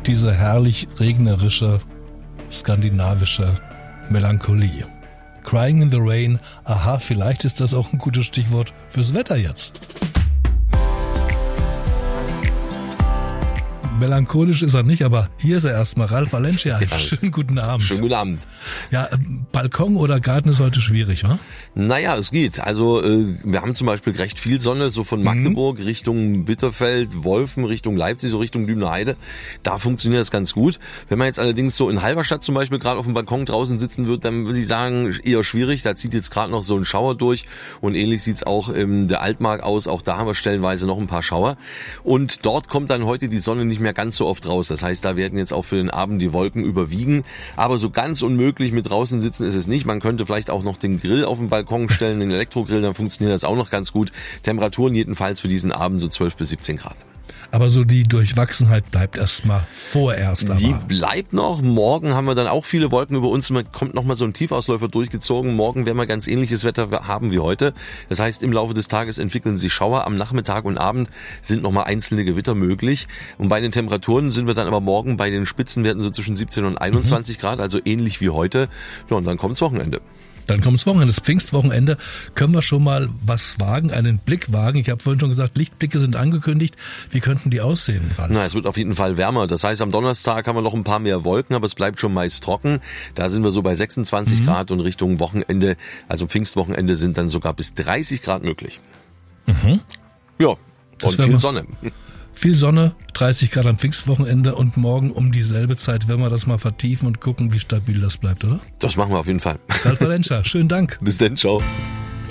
diese herrlich regnerische, skandinavische Melancholie. Crying in the Rain, aha, vielleicht ist das auch ein gutes Stichwort fürs Wetter jetzt. Melancholisch ist er nicht, aber hier ist er erstmal. Ralf Valencia, ja. Schönen guten Abend. Schönen guten Abend. Ja, Balkon oder Garten ist heute schwierig, wa? Naja, es geht. Also wir haben zum Beispiel recht viel Sonne, so von Magdeburg Richtung Bitterfeld, Wolfen, Richtung Leipzig, so Richtung Lübner Heide. Da funktioniert das ganz gut. Wenn man jetzt allerdings so in Halberstadt zum Beispiel gerade auf dem Balkon draußen sitzen wird, dann würde ich sagen, eher schwierig. Da zieht jetzt gerade noch so ein Schauer durch und ähnlich sieht's auch in der Altmark aus. Auch da haben wir stellenweise noch ein paar Schauer. Und dort kommt dann heute die Sonne nicht mehr ganz so oft raus. Das heißt, da werden jetzt auch für den Abend die Wolken überwiegen. Aber so ganz unmöglich mit draußen sitzen ist es nicht. Man könnte vielleicht auch noch den Grill auf den Balkon stellen, den Elektrogrill, dann funktioniert das auch noch ganz gut. Temperaturen jedenfalls für diesen Abend so 12 bis 17 Grad. Aber so die Durchwachsenheit bleibt erstmal vorerst. Die bleibt noch. Morgen haben wir dann auch viele Wolken über uns. Man kommt nochmal so ein Tiefausläufer durchgezogen. Morgen werden wir ganz ähnliches Wetter haben wie heute. Das heißt, im Laufe des Tages entwickeln sich Schauer. Am Nachmittag und Abend sind nochmal einzelne Gewitter möglich. Und bei den Temperaturen sind wir dann aber morgen bei den Spitzenwerten so zwischen 17 und 21 Grad, also ähnlich wie heute. Ja, und dann kommt's Wochenende. Dann kommt's Wochenende, das Pfingstwochenende. Können wir schon mal was wagen, einen Blick wagen? Ich habe vorhin schon gesagt, Lichtblicke sind angekündigt. Wie könnten die aussehen, Ralf? Na, es wird auf jeden Fall wärmer. Das heißt, am Donnerstag haben wir noch ein paar mehr Wolken, aber es bleibt schon meist trocken. Da sind wir so bei 26 Grad und Richtung Wochenende, also Pfingstwochenende, sind dann sogar bis 30 Grad möglich. Ja, und viel Sonne. Viel Sonne, 30 Grad am Pfingstwochenende und morgen um dieselbe Zeit werden wir das mal vertiefen und gucken, wie stabil das bleibt, oder? Das machen wir auf jeden Fall. Ralf Valencia, schönen Dank. Bis dann, ciao.